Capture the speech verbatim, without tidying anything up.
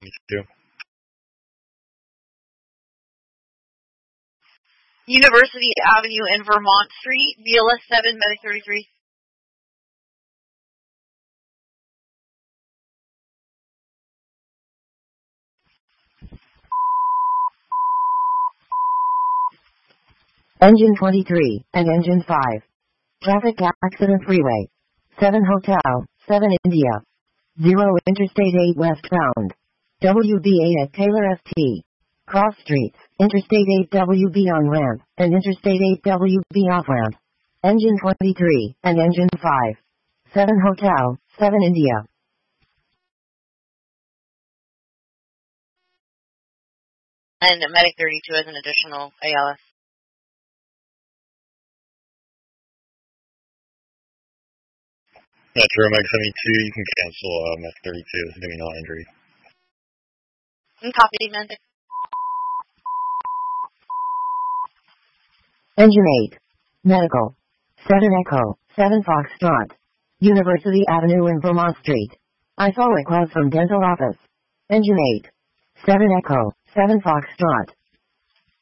Two. University Avenue and Vermont Street, B L S seven, Medic thirty-three. Engine twenty-three and Engine five. Traffic accident freeway. seven Hotel, seven India. zero Interstate eight westbound. W B A at Taylor F T. Cross streets, Interstate eight W B on ramp, and Interstate eight W B off ramp. Engine twenty-three and Engine five. seven Hotel, seven India. And Medic thirty-two as an additional A L S. Metro Medic seventy-two, you can cancel uh, Medic thirty-two. It's going to be non-injury. Copy, Medic. Engine eight. Medical. seven Echo, seven Foxtrot. University Avenue and Vermont Street. I saw a call from dental office. Engine eight. seven Echo, seven Foxtrot.